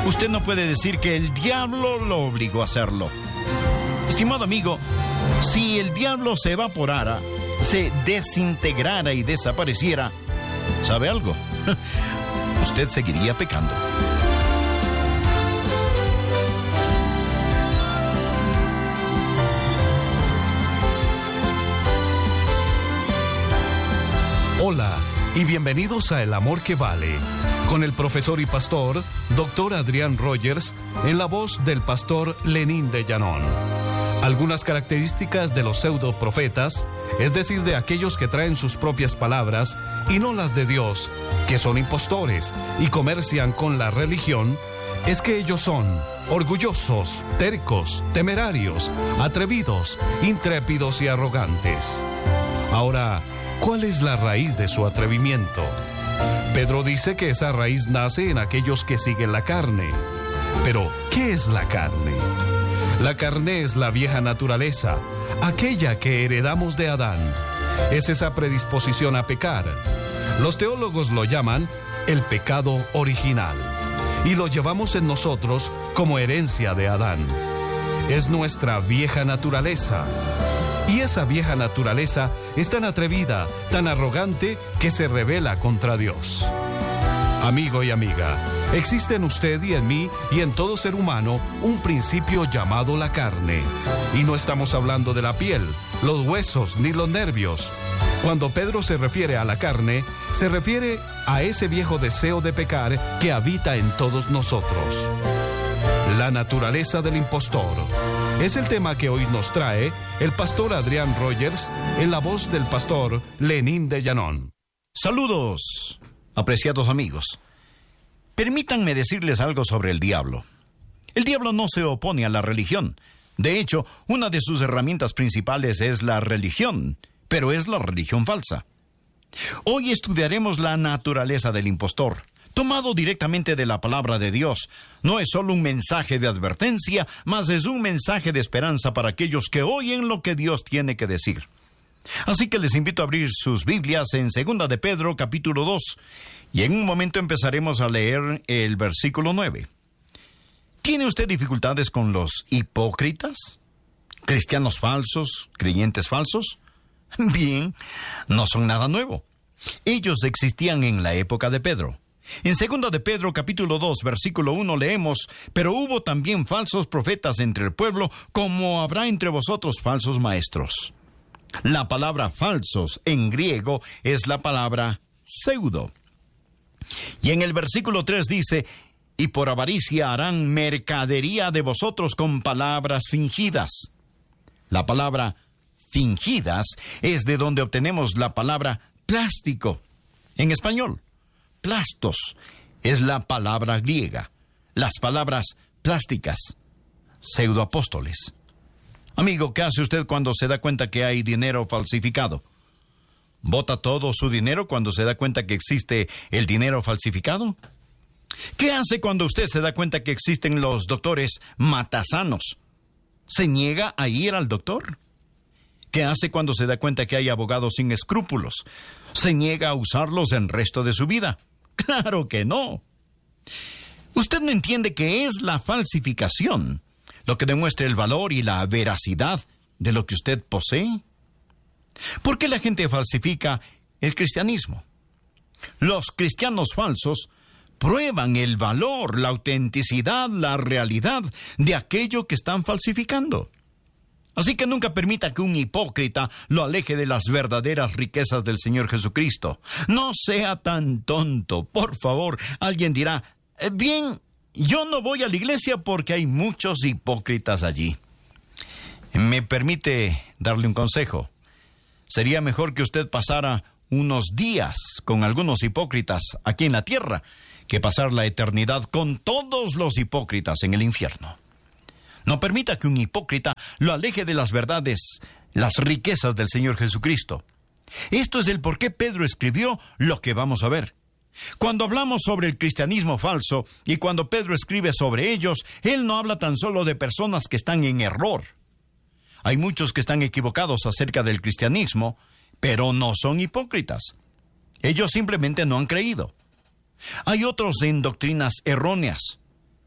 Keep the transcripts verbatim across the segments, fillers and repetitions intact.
Usted no puede decir que el diablo lo obligó a hacerlo. Estimado amigo, si el diablo se evaporara, se desintegrara y desapareciera, ¿sabe algo? Usted seguiría pecando. Hola y bienvenidos a El Amor que Vale, con el profesor y pastor, doctor Adrián Rogers, en la voz del pastor Lenín de Llanón. Algunas características de los pseudoprofetas, es decir, de aquellos que traen sus propias palabras y no las de Dios, que son impostores y comercian con la religión, es que ellos son orgullosos, tercos, temerarios, atrevidos, intrépidos y arrogantes. Ahora, ¿cuál es la raíz de su atrevimiento? Pedro dice que esa raíz nace en aquellos que siguen la carne. Pero, ¿qué es la carne? La carne es la vieja naturaleza, aquella que heredamos de Adán. Es esa predisposición a pecar. Los teólogos lo llaman el pecado original, y lo llevamos en nosotros como herencia de Adán. Es nuestra vieja naturaleza. Y esa vieja naturaleza es tan atrevida, tan arrogante, que se rebela contra Dios. Amigo y amiga, existe en usted y en mí y en todo ser humano un principio llamado la carne. Y no estamos hablando de la piel, los huesos ni los nervios. Cuando Pedro se refiere a la carne, se refiere a ese viejo deseo de pecar que habita en todos nosotros. La naturaleza del impostor es el tema que hoy nos trae el pastor Adrián Rogers en la voz del pastor Lenín de Llanón. Saludos, apreciados amigos. Permítanme decirles algo sobre el diablo. El diablo no se opone a la religión. De hecho, una de sus herramientas principales es la religión, pero es la religión falsa. Hoy estudiaremos la naturaleza del impostor, tomado directamente de la palabra de Dios. No es solo un mensaje de advertencia, mas es un mensaje de esperanza para aquellos que oyen lo que Dios tiene que decir. Así que les invito a abrir sus Biblias en Segunda de Pedro, capítulo dos, y en un momento empezaremos a leer el versículo nueve. ¿Tiene usted dificultades con los hipócritas? ¿Cristianos falsos? ¿Creyentes falsos? Bien, no son nada nuevo. Ellos existían en la época de Pedro. En Segunda de Pedro, capítulo dos, versículo uno, leemos: «Pero hubo también falsos profetas entre el pueblo, como habrá entre vosotros falsos maestros». La palabra falsos en griego es la palabra pseudo. Y en el versículo tres dice: «Y por avaricia harán mercadería de vosotros con palabras fingidas». La palabra fingidas es de donde obtenemos la palabra plástico en español. Plastos es la palabra griega. Las palabras plásticas, pseudoapóstoles. Amigo, ¿qué hace usted cuando se da cuenta que hay dinero falsificado? ¿Bota todo su dinero cuando se da cuenta que existe el dinero falsificado? ¿Qué hace cuando usted se da cuenta que existen los doctores matasanos? ¿Se niega a ir al doctor? ¿Qué hace cuando se da cuenta que hay abogados sin escrúpulos? ¿Se niega a usarlos el resto de su vida? ¡Claro que no! ¿Usted no entiende que es la falsificación lo que demuestra el valor y la veracidad de lo que usted posee? ¿Por qué la gente falsifica el cristianismo? Los cristianos falsos prueban el valor, la autenticidad, la realidad de aquello que están falsificando. Así que nunca permita que un hipócrita lo aleje de las verdaderas riquezas del Señor Jesucristo. No sea tan tonto, por favor. Alguien dirá: bien, yo no voy a la iglesia porque hay muchos hipócritas allí. ¿Me permite darle un consejo? Sería mejor que usted pasara unos días con algunos hipócritas aquí en la tierra que pasar la eternidad con todos los hipócritas en el infierno. No permita que un hipócrita lo aleje de las verdades, las riquezas del Señor Jesucristo. Esto es el por qué Pedro escribió lo que vamos a ver. Cuando hablamos sobre el cristianismo falso y cuando Pedro escribe sobre ellos, él no habla tan solo de personas que están en error. Hay muchos que están equivocados acerca del cristianismo, pero no son hipócritas. Ellos simplemente no han creído. Hay otros en doctrinas erróneas.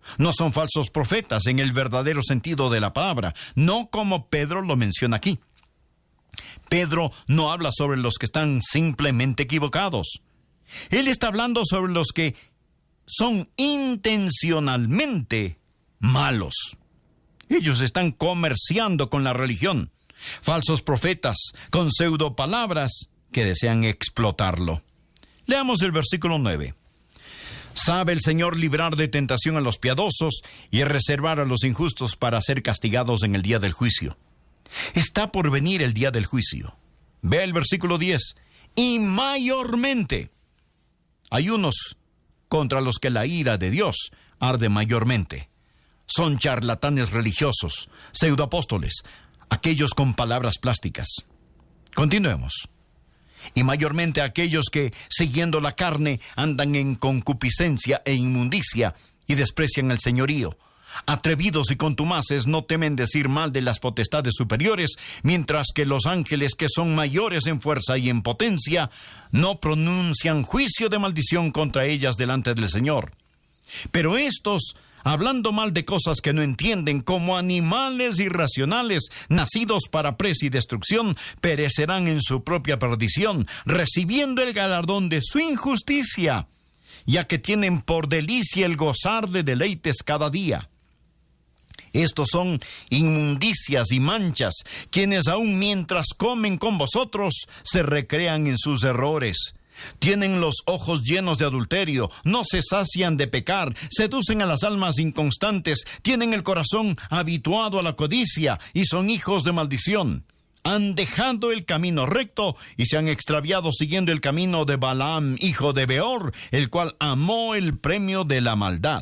No son falsos profetas en el verdadero sentido de la palabra, no como Pedro lo menciona aquí. Pedro no habla sobre los que están simplemente equivocados. Él está hablando sobre los que son intencionalmente malos. Ellos están comerciando con la religión. Falsos profetas con pseudopalabras que desean explotarlo. Leamos el versículo nueve. Sabe el Señor librar de tentación a los piadosos y reservar a los injustos para ser castigados en el día del juicio. Está por venir el día del juicio. Vea el versículo diez. Y mayormente hay unos contra los que la ira de Dios arde mayormente. Son charlatanes religiosos, pseudoapóstoles, aquellos con palabras plásticas. Continuemos. Y mayormente aquellos que, siguiendo la carne, andan en concupiscencia e inmundicia y desprecian el señorío. Atrevidos y contumaces no temen decir mal de las potestades superiores, mientras que los ángeles, que son mayores en fuerza y en potencia, no pronuncian juicio de maldición contra ellas delante del Señor. Pero estos, hablando mal de cosas que no entienden, como animales irracionales, nacidos para presa y destrucción, perecerán en su propia perdición, recibiendo el galardón de su injusticia, ya que tienen por delicia el gozar de deleites cada día. Estos son inmundicias y manchas, quienes aun mientras comen con vosotros, se recrean en sus errores. Tienen los ojos llenos de adulterio, no se sacian de pecar, seducen a las almas inconstantes, tienen el corazón habituado a la codicia y son hijos de maldición. Han dejado el camino recto y se han extraviado siguiendo el camino de Balaam, hijo de Beor, el cual amó el premio de la maldad.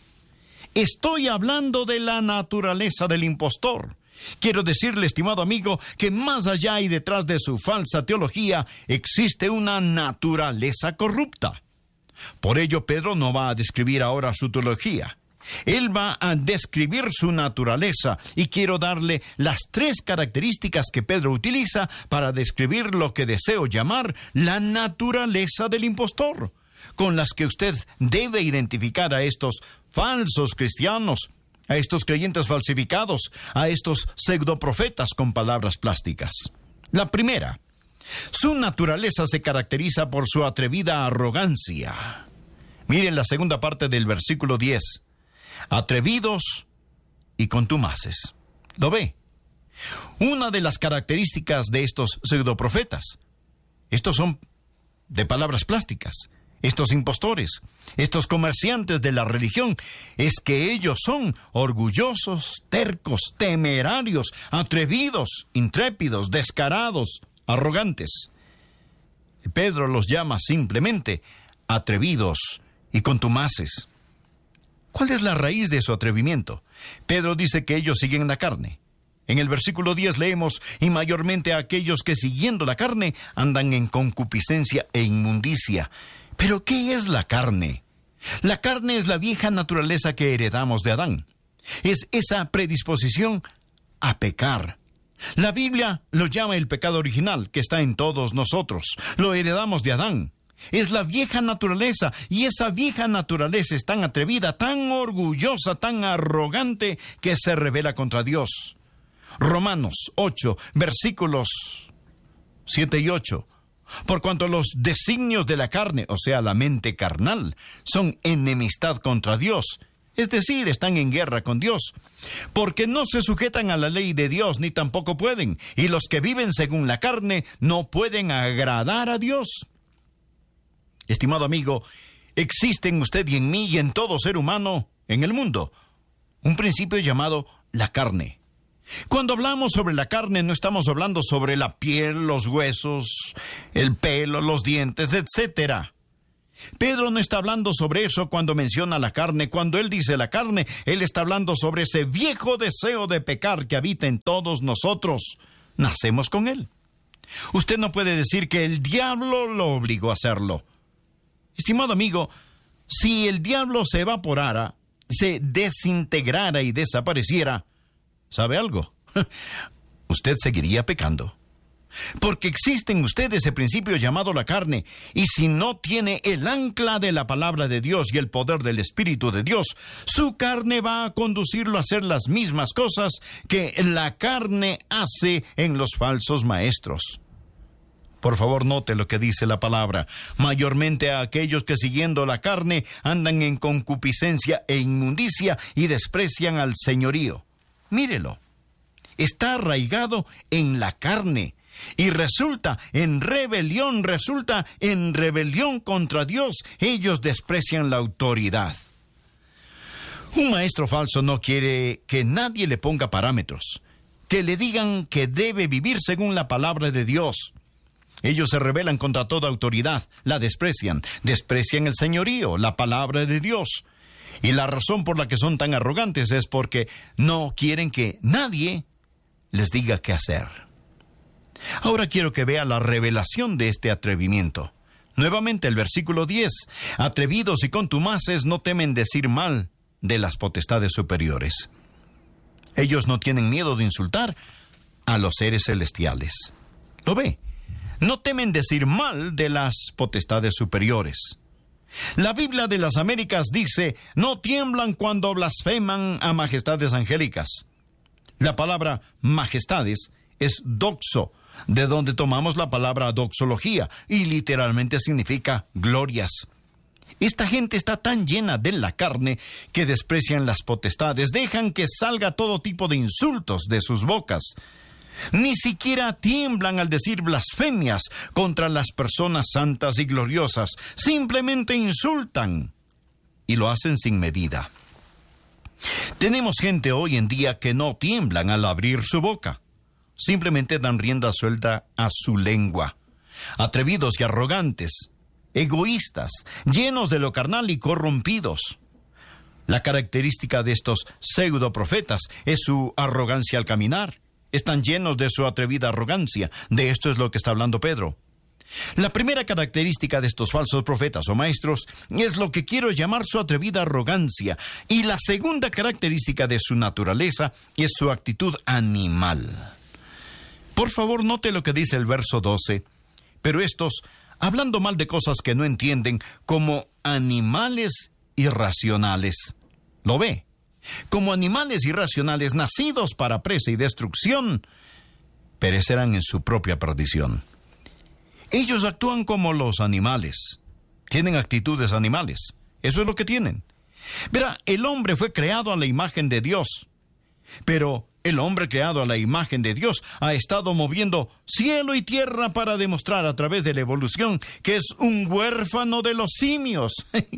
Estoy hablando de la naturaleza del impostor. Quiero decirle, estimado amigo, que más allá y detrás de su falsa teología existe una naturaleza corrupta. Por ello, Pedro no va a describir ahora su teología. Él va a describir su naturaleza, y quiero darle las tres características que Pedro utiliza para describir lo que deseo llamar la naturaleza del impostor, con las que usted debe identificar a estos falsos cristianos, a estos creyentes falsificados, a estos pseudoprofetas con palabras plásticas. La primera, su naturaleza se caracteriza por su atrevida arrogancia. Miren la segunda parte del versículo diez. Atrevidos y contumaces. ¿Lo ve? Una de las características de estos pseudoprofetas, estos son de palabras plásticas, estos impostores, estos comerciantes de la religión, es que ellos son orgullosos, tercos, temerarios, atrevidos, intrépidos, descarados, arrogantes. Pedro los llama simplemente atrevidos y contumaces. ¿Cuál es la raíz de su atrevimiento? Pedro dice que ellos siguen la carne. En el versículo diez leemos, y mayormente a aquellos que siguiendo la carne andan en concupiscencia e inmundicia. ¿Pero qué es la carne? La carne es la vieja naturaleza que heredamos de Adán. Es esa predisposición a pecar. La Biblia lo llama el pecado original, que está en todos nosotros. Lo heredamos de Adán. Es la vieja naturaleza, y esa vieja naturaleza es tan atrevida, tan orgullosa, tan arrogante, que se rebela contra Dios. Romanos ocho, versículos siete y ocho. Por cuanto los designios de la carne, o sea, la mente carnal, son enemistad contra Dios, es decir, están en guerra con Dios, porque no se sujetan a la ley de Dios, ni tampoco pueden, y los que viven según la carne no pueden agradar a Dios. Estimado amigo, existe en usted y en mí y en todo ser humano en el mundo un principio llamado la carne. Cuando hablamos sobre la carne, no estamos hablando sobre la piel, los huesos, el pelo, los dientes, etcétera. Pedro no está hablando sobre eso cuando menciona la carne. Cuando él dice la carne, él está hablando sobre ese viejo deseo de pecar que habita en todos nosotros. Nacemos con él. Usted no puede decir que el diablo lo obligó a hacerlo. Estimado amigo, si el diablo se evaporara, se desintegrara y desapareciera, ¿sabe algo? Usted seguiría pecando. Porque existe en usted ese principio llamado la carne, y si no tiene el ancla de la palabra de Dios y el poder del Espíritu de Dios, su carne va a conducirlo a hacer las mismas cosas que la carne hace en los falsos maestros. Por favor, note lo que dice la palabra. Mayormente a aquellos que siguiendo la carne andan en concupiscencia e inmundicia y desprecian al señorío. Mírelo. Está arraigado en la carne y resulta en rebelión, resulta en rebelión contra Dios. Ellos desprecian la autoridad. Un maestro falso no quiere que nadie le ponga parámetros, que le digan que debe vivir según la palabra de Dios. Ellos se rebelan contra toda autoridad, la desprecian, desprecian el señorío, la palabra de Dios. Y la razón por la que son tan arrogantes es porque no quieren que nadie les diga qué hacer. Ahora quiero que vea la revelación de este atrevimiento. Nuevamente el versículo diez. Atrevidos y contumaces no temen decir mal de las potestades superiores. Ellos no tienen miedo de insultar a los seres celestiales. ¿Lo ve? No temen decir mal de las potestades superiores. La Biblia de las Américas dice, no tiemblan cuando blasfeman a majestades angélicas. La palabra majestades es doxo, de donde tomamos la palabra doxología, y literalmente significa glorias. Esta gente está tan llena de la carne que desprecian las potestades, dejan que salga todo tipo de insultos de sus bocas. Ni siquiera tiemblan al decir blasfemias contra las personas santas y gloriosas. Simplemente insultan y lo hacen sin medida. Tenemos gente hoy en día que no tiemblan al abrir su boca. Simplemente dan rienda suelta a su lengua. Atrevidos y arrogantes, egoístas, llenos de lo carnal y corrompidos. La característica de estos pseudoprofetas es su arrogancia al caminar. Están llenos de su atrevida arrogancia. De esto es lo que está hablando Pedro. La primera característica de estos falsos profetas o maestros es lo que quiero llamar su atrevida arrogancia. Y la segunda característica de su naturaleza es su actitud animal. Por favor, note lo que dice el verso doce. Pero estos, hablando mal de cosas que no entienden, como animales irracionales. ¿Lo ve? Como animales irracionales nacidos para presa y destrucción, perecerán en su propia perdición. Ellos actúan como los animales. Tienen actitudes animales. Eso es lo que tienen. Verá, el hombre fue creado a la imagen de Dios. Pero el hombre creado a la imagen de Dios ha estado moviendo cielo y tierra para demostrar a través de la evolución que es un huérfano de los simios.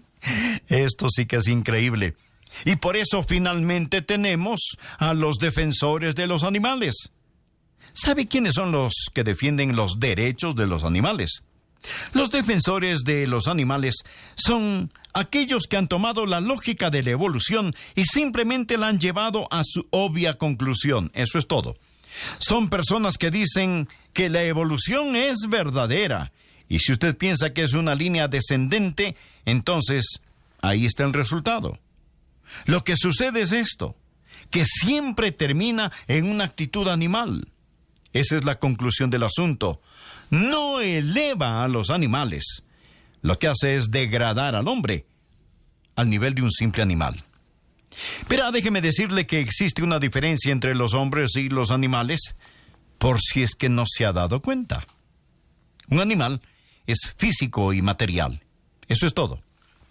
Esto sí que es increíble. Y por eso finalmente tenemos a los defensores de los animales. ¿Sabe quiénes son los que defienden los derechos de los animales? Los defensores de los animales son aquellos que han tomado la lógica de la evolución y simplemente la han llevado a su obvia conclusión. Eso es todo. Son personas que dicen que la evolución es verdadera. Y si usted piensa que es una línea descendente, entonces ahí está el resultado. Lo que sucede es esto, que siempre termina en una actitud animal. Esa es la conclusión del asunto. No eleva a los animales. Lo que hace es degradar al hombre al nivel de un simple animal. Pero déjeme decirle que existe una diferencia entre los hombres y los animales, por si es que no se ha dado cuenta. Un animal es físico y material. Eso es todo.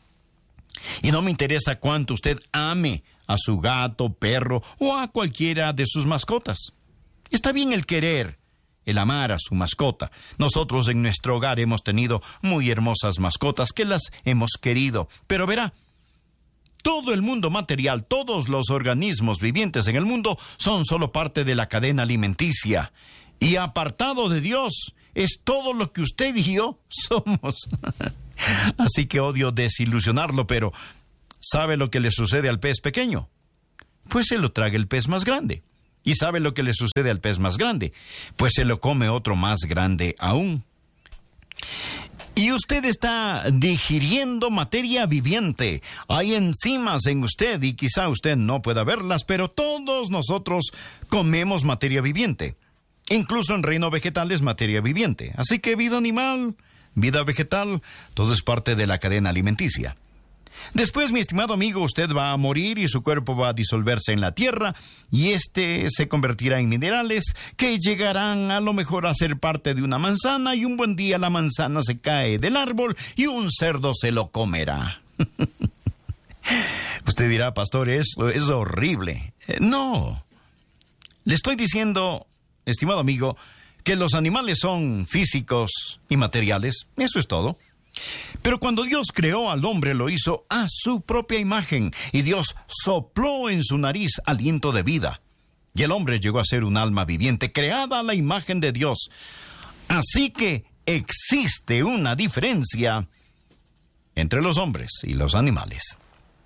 Y no me interesa cuánto usted ame a su gato, perro o a cualquiera de sus mascotas. Está bien el querer, el amar a su mascota. Nosotros en nuestro hogar hemos tenido muy hermosas mascotas que las hemos querido. Pero verá, todo el mundo material, todos los organismos vivientes en el mundo son solo parte de la cadena alimenticia. Y apartado de Dios es todo lo que usted y yo somos. Así que odio desilusionarlo, pero ¿sabe lo que le sucede al pez pequeño? Pues se lo traga el pez más grande. ¿Y sabe lo que le sucede al pez más grande? Pues se lo come otro más grande aún. Y usted está digiriendo materia viviente. Hay enzimas en usted y quizá usted no pueda verlas, pero todos nosotros comemos materia viviente. Incluso en reino vegetal es materia viviente. Así que vida animal, vida vegetal, todo es parte de la cadena alimenticia. Después, mi estimado amigo, usted va a morir y su cuerpo va a disolverse en la tierra y este se convertirá en minerales que llegarán a lo mejor a ser parte de una manzana y un buen día la manzana se cae del árbol y un cerdo se lo comerá. Usted dirá, pastor, eso es horrible. Eh, no. Le estoy diciendo, estimado amigo, que los animales son físicos y materiales. Eso es todo. Pero cuando Dios creó al hombre, lo hizo a su propia imagen, y Dios sopló en su nariz aliento de vida. Y el hombre llegó a ser un alma viviente, creada a la imagen de Dios. Así que existe una diferencia entre los hombres y los animales.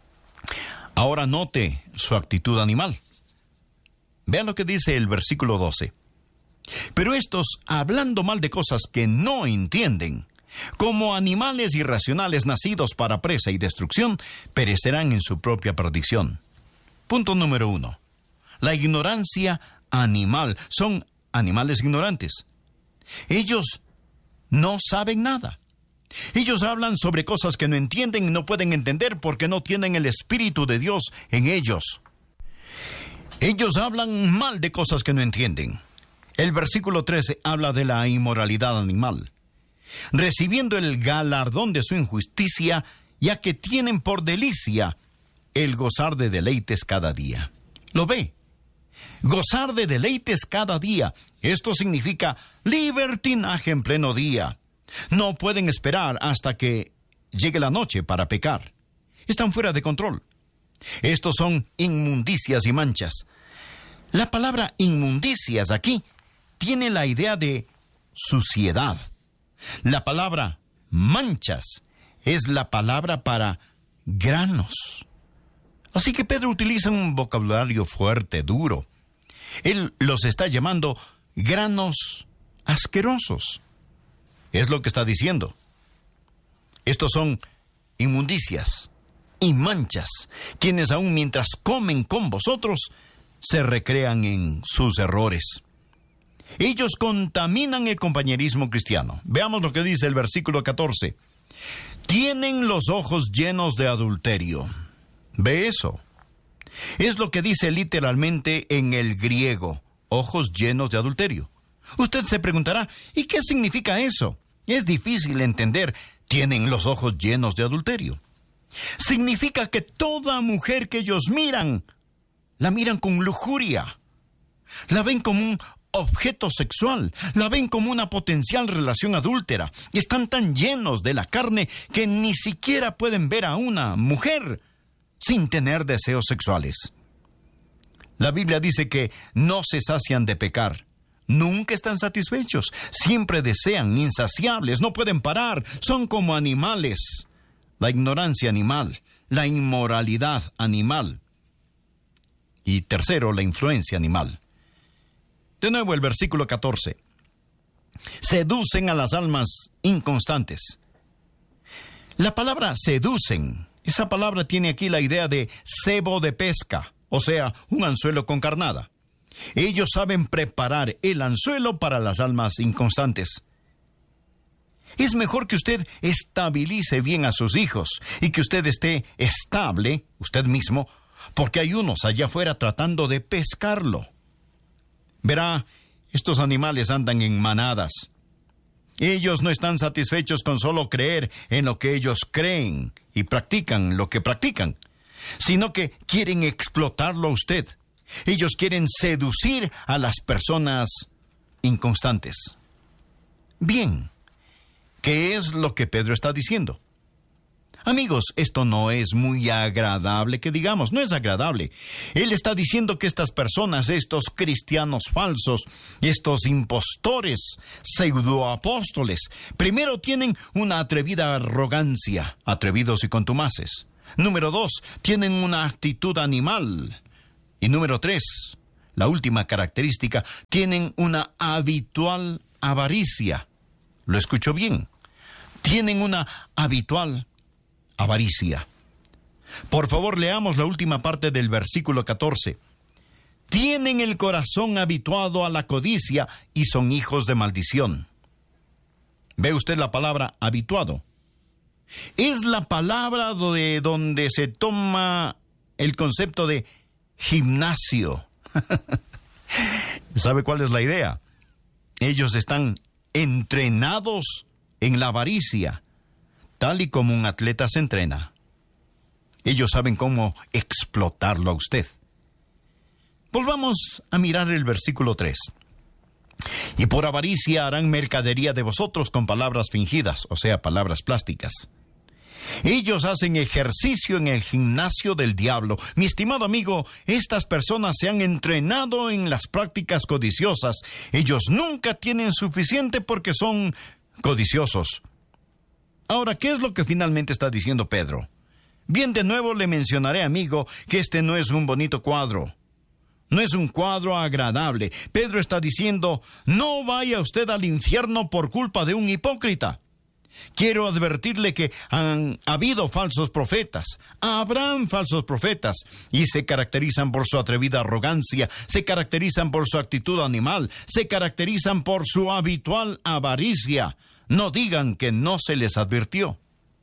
Ahora note su actitud animal. Vea lo que dice el versículo doce. Pero estos, hablando mal de cosas que no entienden, como animales irracionales nacidos para presa y destrucción, perecerán en su propia perdición. Punto número uno. La ignorancia animal. Son animales ignorantes. Ellos no saben nada. Ellos hablan sobre cosas que no entienden y no pueden entender porque no tienen el Espíritu de Dios en ellos. Ellos hablan mal de cosas que no entienden. El versículo trece habla de la inmoralidad animal, recibiendo el galardón de su injusticia, ya que tienen por delicia el gozar de deleites cada día. ¿Lo ve? Gozar de deleites cada día. Esto significa libertinaje en pleno día. No pueden esperar hasta que llegue la noche para pecar. Están fuera de control. Estos son inmundicias y manchas. La palabra inmundicias aquí tiene la idea de suciedad. La palabra manchas es la palabra para granos. Así que Pedro utiliza un vocabulario fuerte, duro. Él los está llamando granos asquerosos. Es lo que está diciendo. Estos son inmundicias y manchas, quienes aún mientras comen con vosotros, se recrean en sus errores. Ellos contaminan el compañerismo cristiano. Veamos lo que dice el versículo catorce. Tienen los ojos llenos de adulterio. ¿Ve eso? Es lo que dice literalmente en el griego, ojos llenos de adulterio. Usted se preguntará, ¿y qué significa eso? Es difícil entender. Tienen los ojos llenos de adulterio. Significa que toda mujer que ellos miran, la miran con lujuria. La ven como un objeto sexual. La ven como una potencial relación adúltera. Y están tan llenos de la carne que ni siquiera pueden ver a una mujer sin tener deseos sexuales. La Biblia dice que no se sacian de pecar. Nunca están satisfechos. Siempre desean, insaciables, no pueden parar. Son como animales. La ignorancia animal, la inmoralidad animal. Y tercero, la influencia animal. De nuevo el versículo catorce. Seducen a las almas inconstantes. La palabra seducen, esa palabra tiene aquí la idea de cebo de pesca, o sea, un anzuelo con carnada. Ellos saben preparar el anzuelo para las almas inconstantes. Es mejor que usted estabilice bien a sus hijos y que usted esté estable, usted mismo, porque hay unos allá afuera tratando de pescarlo. Verá, estos animales andan en manadas. Ellos no están satisfechos con solo creer en lo que ellos creen y practican lo que practican, sino que quieren explotarlo a usted. Ellos quieren seducir a las personas inconstantes. Bien, ¿qué es lo que Pedro está diciendo? Amigos, esto no es muy agradable que digamos, no es agradable. Él está diciendo que estas personas, estos cristianos falsos, estos impostores, pseudoapóstoles, primero tienen una atrevida arrogancia, atrevidos y contumaces. Número dos, tienen una actitud animal. Y número tres, la última característica, tienen una habitual avaricia. ¿Lo escucho bien? Tienen una habitual avaricia. Por favor, leamos la última parte del versículo catorce. tienen el corazón habituado a la codicia y son hijos de maldición. ¿Ve usted la palabra habituado? Es la palabra de donde se toma el concepto de gimnasio. ¿Sabe cuál es la idea? Ellos están entrenados en la avaricia, tal y como un atleta se entrena. Ellos saben cómo explotarlo a usted. Volvamos a mirar el versículo tres. Y por avaricia harán mercadería de vosotros con palabras fingidas, o sea, palabras plásticas. Ellos hacen ejercicio en el gimnasio del diablo. Mi estimado amigo, estas personas se han entrenado en las prácticas codiciosas. Ellos nunca tienen suficiente porque son codiciosos. Ahora, ¿qué es lo que finalmente está diciendo Pedro? Bien, de nuevo le mencionaré, amigo, que este no es un bonito cuadro. No es un cuadro agradable. Pedro está diciendo, no vaya usted al infierno por culpa de un hipócrita. Quiero advertirle que han habido falsos profetas, habrán falsos profetas, y se caracterizan por su atrevida arrogancia, se caracterizan por su actitud animal, se caracterizan por su habitual avaricia. No digan que no se les advirtió.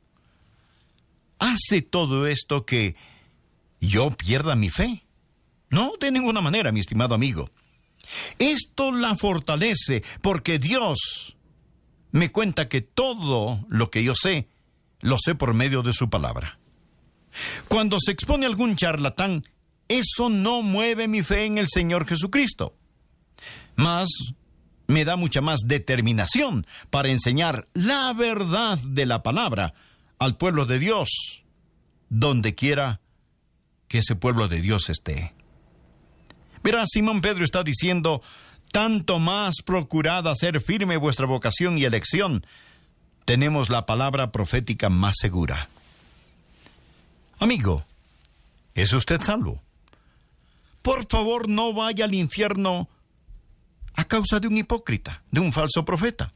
¿Hace todo esto que yo pierda mi fe? No, de ninguna manera, mi estimado amigo. Esto la fortalece porque Dios me cuenta que todo lo que yo sé, lo sé por medio de su palabra. Cuando se expone algún charlatán, eso no mueve mi fe en el Señor Jesucristo. Mas me da mucha más determinación para enseñar la verdad de la palabra al pueblo de Dios, donde quiera que ese pueblo de Dios esté. Verá, Simón Pedro está diciendo, tanto más procurad hacer firme vuestra vocación y elección. Tenemos la palabra profética más segura. Amigo, ¿es usted salvo? Por favor, no vaya al infierno a causa de un hipócrita, de un falso profeta.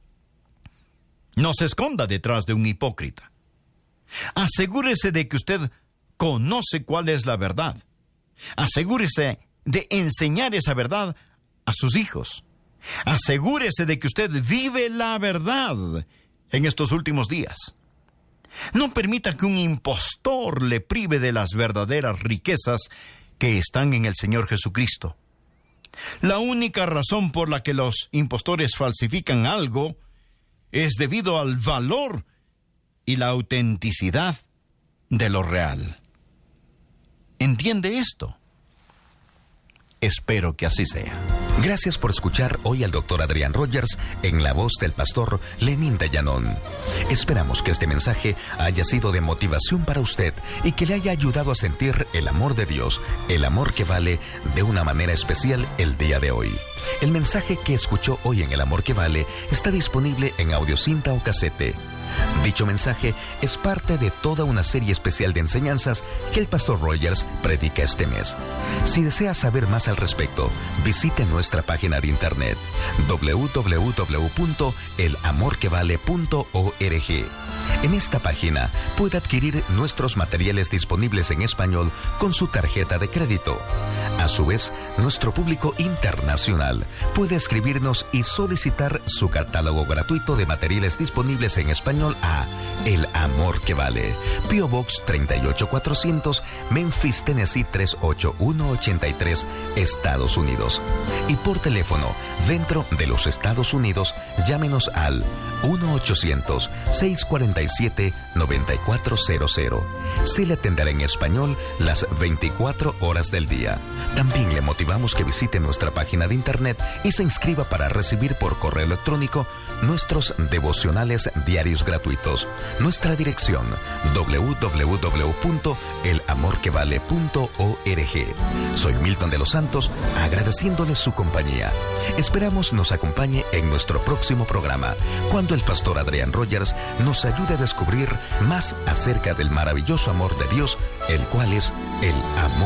No se esconda detrás de un hipócrita. Asegúrese de que usted conoce cuál es la verdad. Asegúrese de enseñar esa verdad a sus hijos. Asegúrese de que usted vive la verdad en estos últimos días. No permita que un impostor le prive de las verdaderas riquezas que están en el Señor Jesucristo. La única razón por la que los impostores falsifican algo es debido al valor y la autenticidad de lo real. ¿Entiende esto? Espero que así sea. Gracias por escuchar hoy al doctor Adrián Rogers en la voz del pastor Lenín de Llanón. Esperamos que este mensaje haya sido de motivación para usted y que le haya ayudado a sentir el amor de Dios, el amor que vale, de una manera especial el día de hoy. El mensaje que escuchó hoy en El Amor que Vale está disponible en audiocinta o casete. Dicho mensaje es parte de toda una serie especial de enseñanzas que el pastor Rogers predica este mes. Si desea saber más al respecto, visite nuestra página de internet doble u doble u doble u punto el amor que vale punto org. En esta página puede adquirir nuestros materiales disponibles en español con su tarjeta de crédito. A su vez, nuestro público internacional puede escribirnos y solicitar su catálogo gratuito de materiales disponibles en español a El Amor que Vale, P O Box treinta y ocho cuatrocientos, Memphis, Tennessee tres ocho uno ocho tres, Estados Unidos. Y por teléfono, dentro de los Estados Unidos, llámenos al uno ochocientos, seiscientos cuarenta y siete, noventa y cuatro cero cero. Se le atenderá en español las veinticuatro horas del día. También le motivamos que visite nuestra página de internet y se inscriba para recibir por correo electrónico nuestros devocionales diarios gratuitos. Nuestra dirección doble u doble u doble u punto el amor que vale punto org. Soy Milton de los Santos, agradeciéndole su compañía. Esperamos nos acompañe en nuestro próximo programa, cuando el pastor Adrián Rogers nos ayude a descubrir más acerca del maravilloso amor de Dios, el cual es el amor.